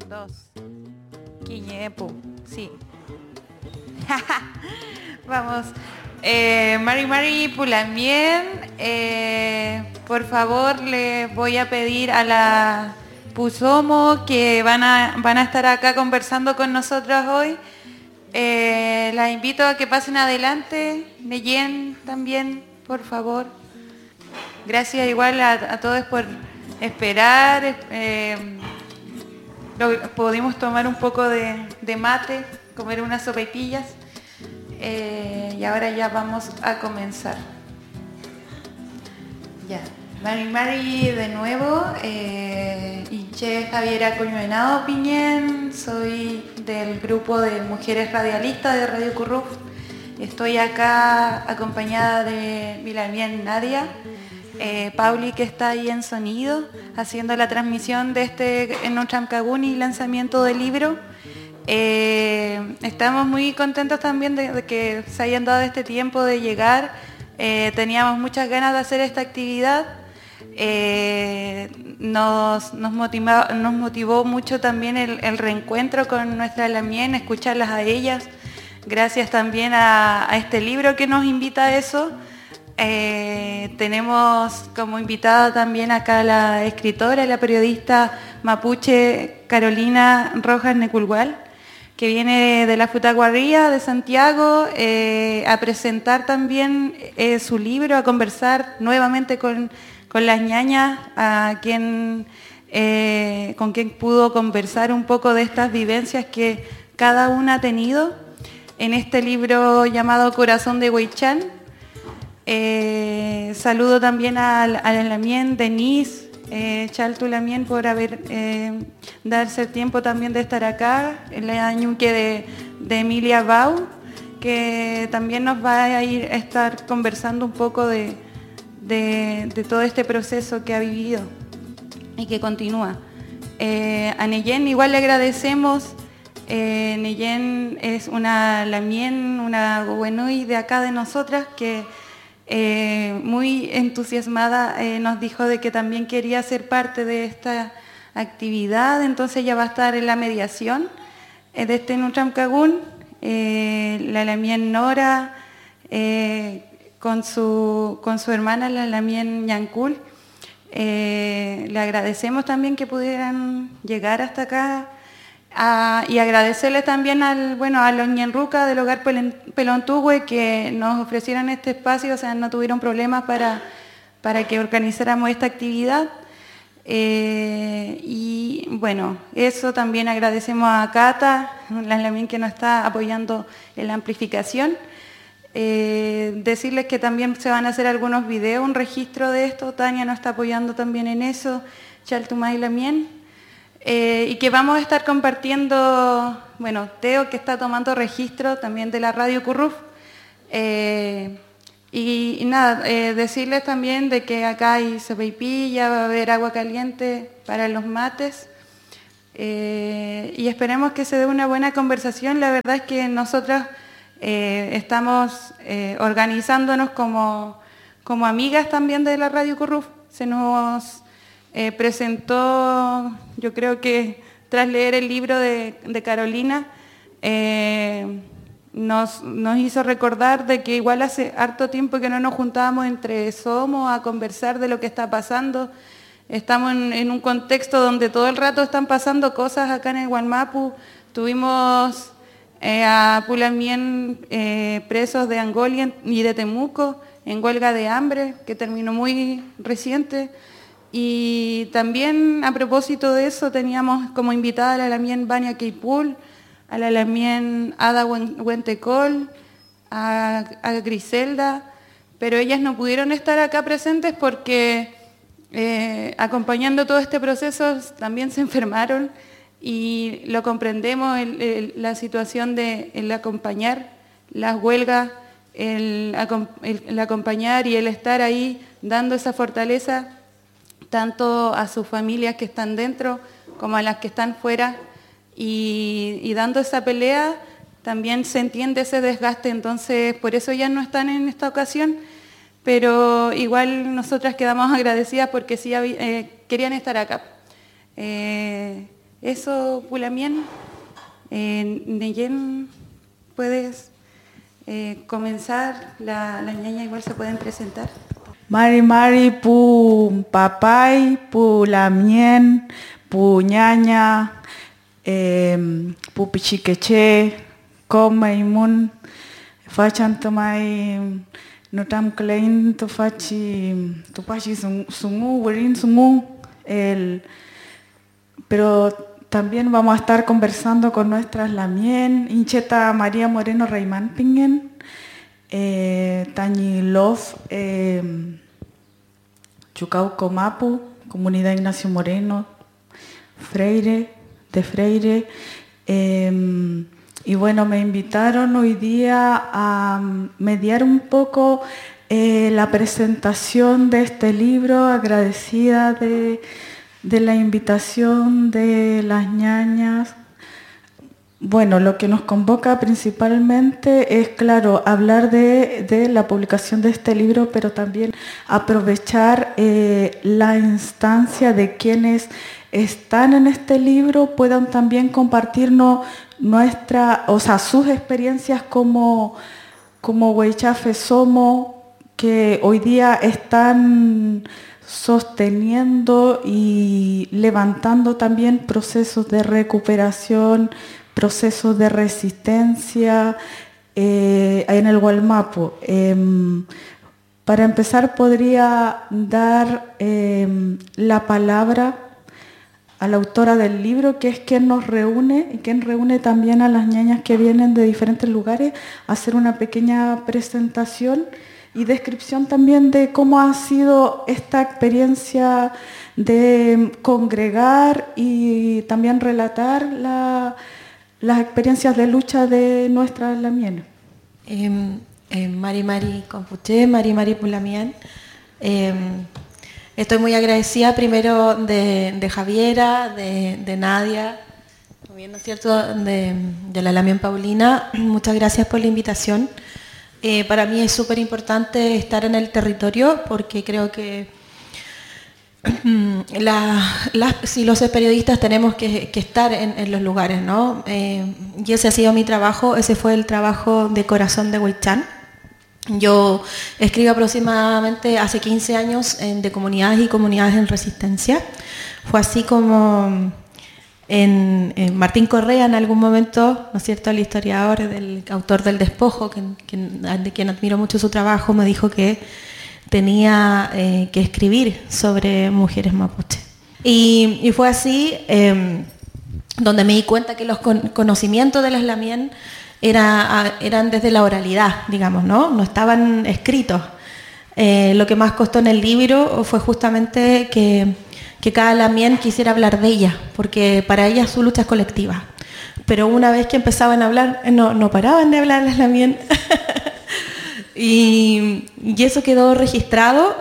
Dos. Quiñepo, sí. Vamos. Mari Pulamien, por favor les voy a pedir a la Pusomo que van a estar acá conversando con nosotros hoy. Las invito a que pasen adelante. Neyen también, por favor. Gracias igual a todos por esperar. Pudimos tomar un poco de mate, comer unas sopaipillas. Y ahora ya vamos a comenzar. Ya, Mari de nuevo, Inche Javiera Coñuenado Piñén, soy del grupo de mujeres radialistas de Radio Curruf. Estoy acá acompañada de Milamien Nadia, Pauli que está ahí en sonido, haciendo la transmisión de este en Untramcagún y lanzamiento del libro. Estamos muy contentos también de que se hayan dado este tiempo de llegar. Teníamos muchas ganas de hacer esta actividad. Nos motivó mucho también el reencuentro con nuestra Lamien, escucharlas a ellas. Gracias también a este libro que nos invita a eso. Tenemos como invitada también acá la escritora, la periodista mapuche Carolina Rojas Neculgual, que viene de la Futaguarría de Santiago a presentar también su libro, a conversar nuevamente con las ñañas, con quien pudo conversar un poco de estas vivencias que cada una ha tenido en este libro llamado Corazón de Huaychán. Saludo también a la Lamien, Denise, Chaltu Lamien por darse el tiempo también de estar acá, el añuque de Emilia Bau, que también nos va a estar conversando un poco de todo este proceso que ha vivido y que continúa. A Neyen igual le agradecemos. Neyen es una Lamien, una Gowenui de acá de nosotras que muy entusiasmada nos dijo de que también quería ser parte de esta actividad, entonces ella va a estar en la mediación de este Untramcagún, la Lamien Nora, con su hermana la Lamien Ñancul. Le agradecemos también que pudieran llegar hasta acá. Y agradecerles también a los Ñenruca del Hogar Pelontúgue que nos ofrecieron este espacio, o sea, no tuvieron problemas para que organizáramos esta actividad. Y bueno, eso también agradecemos a Cata, la Lamien que nos está apoyando en la amplificación. Decirles que también se van a hacer algunos videos, un registro de esto, Tania nos está apoyando también en eso, Chaltumay Lamien. Y que vamos a estar compartiendo, Teo que está tomando registro también de la Radio Curruf. Decirles también de que acá hay sopaipilla, va a haber agua caliente para los mates. Y esperemos que se dé una buena conversación. La verdad es que nosotras estamos organizándonos como amigas también de la Radio Curruf. Se nos presentó, yo creo que tras leer el libro de Carolina, nos hizo recordar de que igual hace harto tiempo que no nos juntábamos entre Somos a conversar de lo que está pasando. Estamos en un contexto donde todo el rato están pasando cosas acá en el Gualmapu. Tuvimos a Pulamien presos de Angola y de Temuco en huelga de hambre, que terminó muy reciente. Y también a propósito de eso teníamos como invitada a la Lamien Bania Keipul, a la Lamien Ada Huentecol, a Griselda, pero ellas no pudieron estar acá presentes porque acompañando todo este proceso también se enfermaron y lo comprendemos, la situación de el acompañar las huelgas, el acompañar y el estar ahí dando esa fortaleza tanto a sus familias que están dentro como a las que están fuera y dando esa pelea también se entiende ese desgaste, entonces por eso ya no están en esta ocasión, pero igual nosotras quedamos agradecidas porque sí querían estar acá. Eso, Pulamien, Neyen, puedes comenzar, las ñañas igual se pueden presentar. Mari Mari pu papay, pu lamien, pu ñaña, pu pichiqueche, comaimun, fachan tomai notam klein tu pachi sungu, werin sungu, pero también vamos a estar conversando con nuestras lamien, Incheta María Moreno Reimán Pingen, Tañi Love, Chucauco Mapu, Comunidad Ignacio Moreno, Freire, de Freire. Y bueno, me invitaron hoy día a mediar un poco la presentación de este libro, agradecida de la invitación de las ñañas. Bueno, lo que nos convoca principalmente es, claro, hablar de la publicación de este libro, pero también aprovechar la instancia de quienes están en este libro puedan también compartirnos sus experiencias como Huaychafe Somo, que hoy día están sosteniendo y levantando también procesos de recuperación, procesos de resistencia en el Gualmapu. Para empezar, podría dar la palabra a la autora del libro, que es quien nos reúne y quien reúne también a las ñañas que vienen de diferentes lugares, a hacer una pequeña presentación y descripción también de cómo ha sido esta experiencia de congregar y también relatar las experiencias de lucha de nuestras lamienas. Mari Mari Compuché, Mari Mari Pulamien. Estoy muy agradecida primero de Javiera, de Nadia, también, ¿no es cierto?, de la Lamien Paulina. Muchas gracias por la invitación. Para mí es súper importante estar en el territorio porque creo que si los periodistas tenemos que estar en los lugares, ¿no? Y ese ha sido mi trabajo, ese fue el trabajo de Corazón de Huaychán. Yo escribo aproximadamente hace 15 años de comunidades y comunidades en resistencia. Fue así como en Martín Correa en algún momento, ¿no es cierto?, el historiador, el autor del Despojo, de quien admiro mucho su trabajo, me dijo que tenía que escribir sobre mujeres mapuche. Y fue así donde me di cuenta que los conocimientos de las lamien eran desde la oralidad, digamos, no estaban escritos. Lo que más costó en el libro fue justamente que cada lamien quisiera hablar de ella, porque para ella su lucha es colectiva. Pero una vez que empezaban a hablar, no paraban de hablar las lamien. Y eso quedó registrado,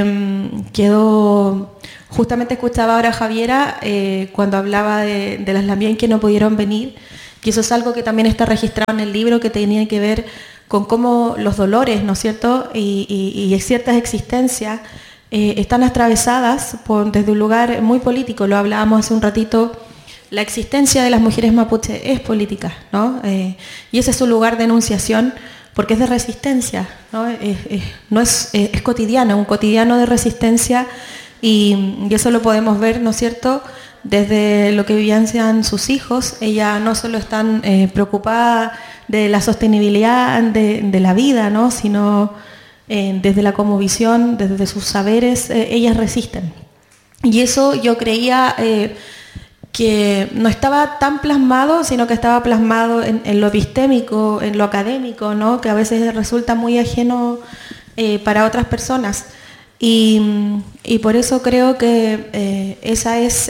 justamente escuchaba ahora a Javiera cuando hablaba de las lamien que no pudieron venir, y eso es algo que también está registrado en el libro, que tenía que ver con cómo los dolores, ¿no es cierto?, y ciertas existencias están atravesadas desde un lugar muy político. Lo hablábamos hace un ratito, la existencia de las mujeres mapuche es política, ¿no? Y ese es su lugar de enunciación, porque es de resistencia, ¿no? Es cotidiano, un cotidiano de resistencia, y eso lo podemos ver, ¿no es cierto?, desde lo que vivían sus hijos. Ella no solo están preocupada de la sostenibilidad de la vida, ¿no?, sino desde la cosmovisión, desde sus saberes, ellas resisten. Y eso yo creía que no estaba tan plasmado, sino que estaba plasmado en lo epistémico, en lo académico, ¿no?, que a veces resulta muy ajeno para otras personas. Y por eso creo que esa es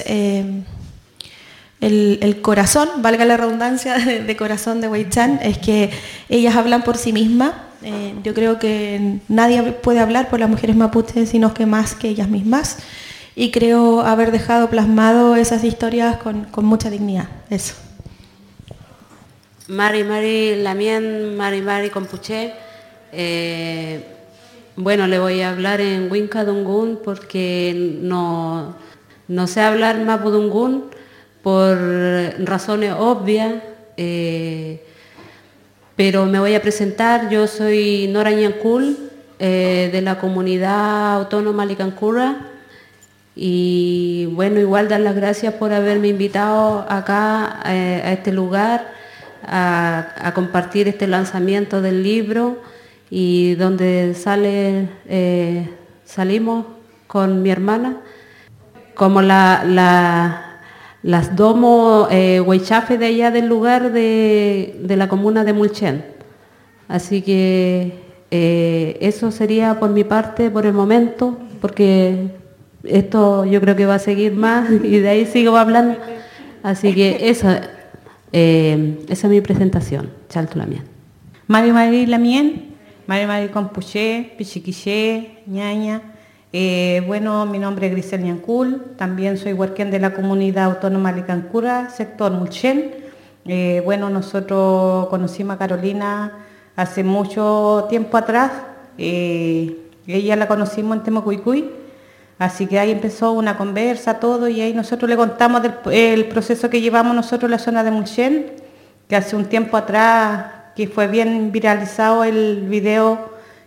el corazón, valga la redundancia, de Corazón de Huaychán, es que ellas hablan por sí mismas. Yo creo que nadie puede hablar por las mujeres mapuches sino que más que ellas mismas. Y creo haber dejado plasmado esas historias con mucha dignidad. Eso. Mari Mari Lamien, Mari Mari Compuché. Bueno, le voy a hablar en Winkadungun porque no sé hablar mapudungun, por razones obvias, pero me voy a presentar. Yo soy Nora Ñancul, de la comunidad autónoma Licancura, y bueno, igual dar las gracias por haberme invitado acá a este lugar a compartir este lanzamiento del libro, y donde salimos con mi hermana como las domos huaychafe de allá del lugar de la comuna de Mulchen. Así que eso sería por mi parte por el momento, porque esto yo creo que va a seguir más y de ahí sigo hablando. Así que esa es mi presentación. Chaltulamien. Mari Lamien, Mari Compuché, Pichiquiché, Ñaña. Bueno, mi nombre es Grisel Ñancul, también soy huarquén de la comunidad autónoma Licancura, sector Mulchen. Bueno, nosotros conocimos a Carolina hace mucho tiempo atrás. Ella la conocimos en Temucuicui, así que ahí empezó una conversa, todo, y ahí nosotros le contamos el proceso que llevamos nosotros en la zona de Mulchen, que hace un tiempo atrás, que fue bien viralizado el video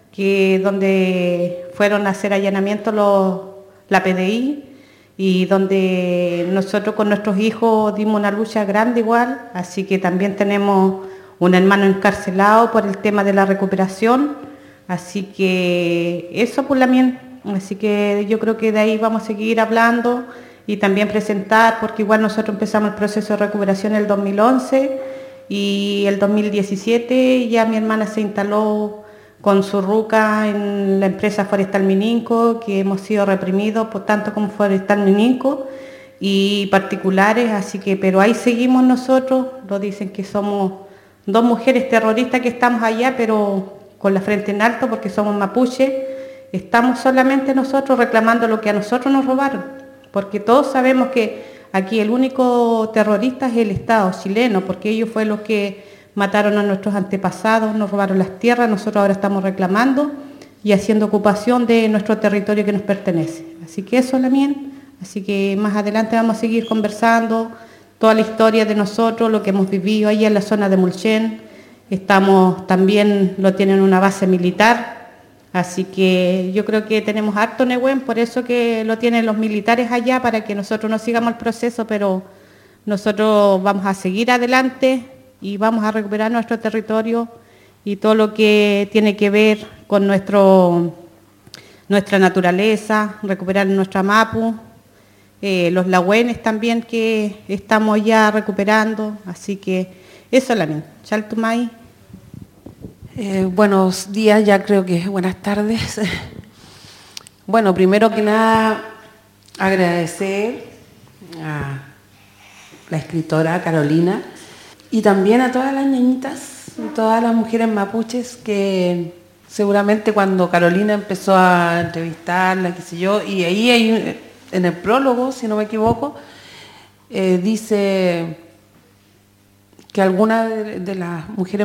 donde fueron a hacer allanamiento la PDI, y donde nosotros con nuestros hijos dimos una lucha grande igual, así que también tenemos un hermano encarcelado por el tema de la recuperación, así que eso por la mía. Así que yo creo que de ahí vamos a seguir hablando y también presentar, porque igual nosotros empezamos el proceso de recuperación en el 2011 y el 2017 ya mi hermana se instaló con su ruca en la empresa Forestal Mininco, que hemos sido reprimidos por tanto como Forestal Mininco y particulares, así que, pero ahí seguimos nosotros. Lo dicen que somos dos mujeres terroristas que estamos allá, pero con la frente en alto porque somos mapuche. Estamos solamente nosotros reclamando lo que a nosotros nos robaron, porque todos sabemos que aquí el único terrorista es el Estado chileno, porque ellos fueron los que mataron a nuestros antepasados, nos robaron las tierras, nosotros ahora estamos reclamando y haciendo ocupación de nuestro territorio que nos pertenece. Así que eso es la mía. Así que más adelante vamos a seguir conversando toda la historia de nosotros, lo que hemos vivido allá en la zona de Mulchen. Estamos también, lo tienen una base militar, así que yo creo que tenemos harto Nehuen, por eso que lo tienen los militares allá, para que nosotros no sigamos el proceso, pero nosotros vamos a seguir adelante y vamos a recuperar nuestro territorio y todo lo que tiene que ver con nuestra naturaleza, recuperar nuestra mapu, los lahuenes también que estamos ya recuperando, así que eso es la misma. Chaltumay. Buenos días, ya creo que buenas tardes. Bueno, primero que nada, agradecer a la escritora Carolina y también a todas las ñañitas, todas las mujeres mapuches que seguramente cuando Carolina empezó a entrevistarla, qué sé yo, y ahí hay, en el prólogo, si no me equivoco, dice que algunas de las mujeres